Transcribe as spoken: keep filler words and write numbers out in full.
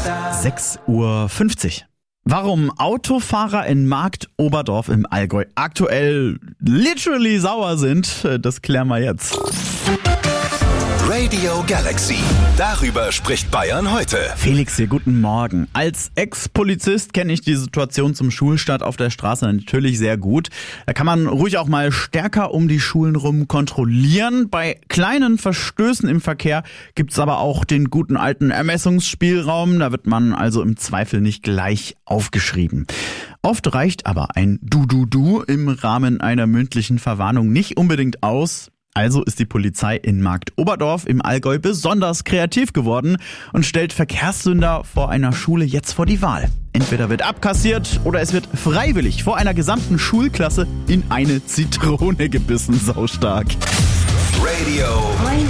sechs Uhr fünfzig. Warum Autofahrer in Markt Oberdorf im Allgäu aktuell literally sauer sind, das klären wir jetzt. Radio Galaxy. Darüber spricht Bayern heute. Felix hier, guten Morgen. Als Ex-Polizist kenne ich die Situation zum Schulstart auf der Straße natürlich sehr gut. Da kann man ruhig auch mal stärker um die Schulen rum kontrollieren. Bei kleinen Verstößen im Verkehr gibt's aber auch den guten alten Ermessungsspielraum. Da wird man also im Zweifel nicht gleich aufgeschrieben. Oft reicht aber ein Du-Du-Du im Rahmen einer mündlichen Verwarnung nicht unbedingt aus. Also ist die Polizei in Markt Oberdorf im Allgäu besonders kreativ geworden und stellt Verkehrssünder vor einer Schule jetzt vor die Wahl. Entweder wird abkassiert oder es wird freiwillig vor einer gesamten Schulklasse in eine Zitrone gebissen, saustark. Radio